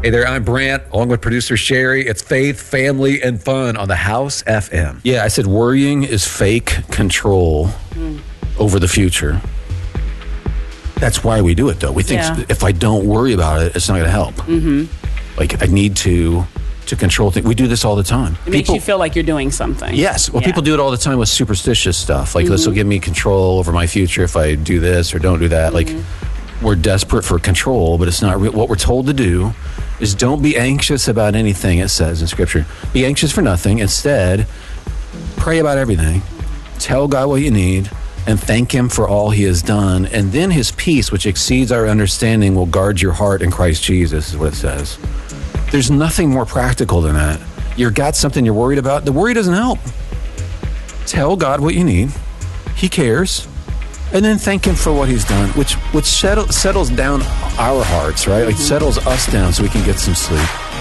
Hey there, I'm Brant, along with producer Sherry. It's faith, family, and fun on the House FM. Yeah, I said worrying is fake control over the future. That's why we do it, though. We think if I don't worry about it, it's not going to help. Mm-hmm. Like, I need to control things. We do this all the time. It makes you feel like you're doing something. Yes. Well, people do it all the time with superstitious stuff. Like, this will give me control over my future if I do this or don't do that. Like, we're desperate for control, but it's not real. What we're told to do is don't be anxious about anything, it says in Scripture. Be anxious for nothing. Instead, pray about everything. Tell God what you need and thank Him for all He has done. And then His peace, which exceeds our understanding, will guard your heart in Christ Jesus, is what it says. There's nothing more practical than that. You've got something you're worried about. The worry doesn't help. Tell God what you need. He cares. And then thank Him for what He's done, which settles down our hearts, right? Like settles us down so we can get some sleep.